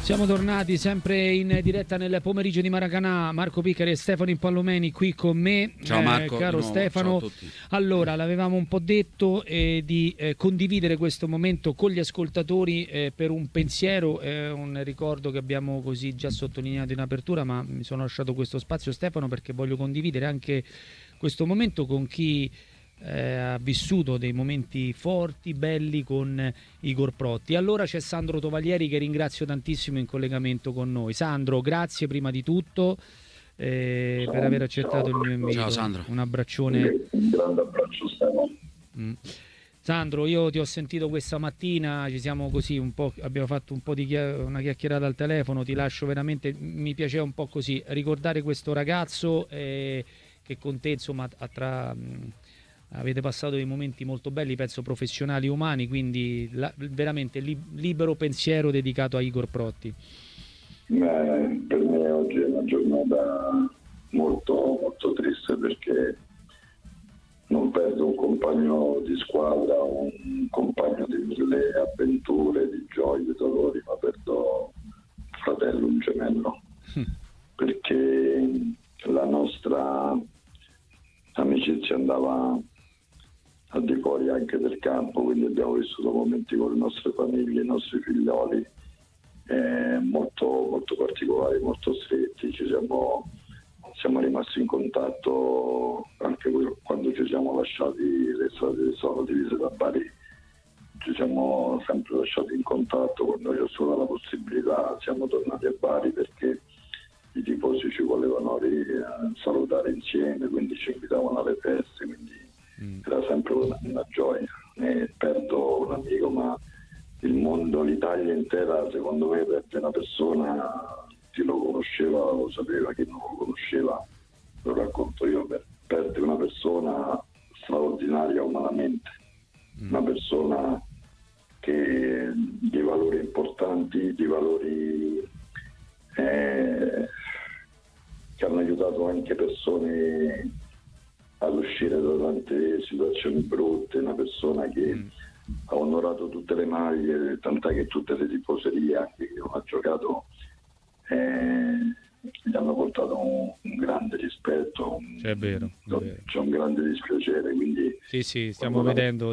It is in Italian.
Siamo tornati sempre in diretta nel pomeriggio di Maracanà. Marco Piccari e Stefano Impallomeni qui con me. Ciao Marco, caro Stefano. ciao a tutti. Allora, l'avevamo un po' detto di condividere questo momento con gli ascoltatori per un pensiero, un ricordo che abbiamo così già sottolineato in apertura, ma mi sono lasciato questo spazio, Stefano, perché voglio condividere anche questo momento con chi ha vissuto dei momenti forti, belli con Igor Protti. Allora c'è Sandro Tovaglieri, che ringrazio tantissimo, in collegamento con noi. Sandro, grazie prima di tutto per aver accettato il mio invito. Ciao Sandro. Un abbraccione. Un grande abbraccio, Stefano. Sandro, io ti ho sentito questa mattina, ci siamo così un po', abbiamo fatto un po' di una chiacchierata al telefono, ti lascio veramente, mi piaceva un po' così ricordare questo ragazzo che con te insomma avete passato dei momenti molto belli, penso professionali e umani, quindi veramente libero pensiero dedicato a Igor Protti. Per me oggi è una giornata molto, molto triste, perché non perdo un compagno di squadra, un compagno di mille avventure, di gioie, di dolori, ma perdo un fratello, un gemello, perché la nostra amicizia andava al di fuori anche del campo, quindi abbiamo vissuto momenti con le nostre famiglie, i nostri figlioli molto, molto particolari, molto stretti. Siamo rimasti in contatto anche quando ci siamo lasciati, le strade sono divise da Bari, ci siamo sempre lasciati in contatto. Quando io ho solo la possibilità siamo tornati a Bari, perché i tifosi ci volevano salutare insieme, quindi ci invitavano alle feste, quindi era sempre una gioia. Perdo un amico, ma il mondo, l'Italia intera, secondo me, perde una persona. Chi lo conosceva lo sapeva, chi non lo conosceva lo racconto io. Perde una persona straordinaria umanamente, una persona che di valori importanti, di valori che hanno aiutato anche persone ad uscire da tante situazioni brutte, una persona che ha onorato tutte le maglie, tant'è che tutte le tifoserie anche che non ha giocato gli hanno portato un grande rispetto, È vero. c'è un grande dispiacere, quindi sì, stiamo vedendo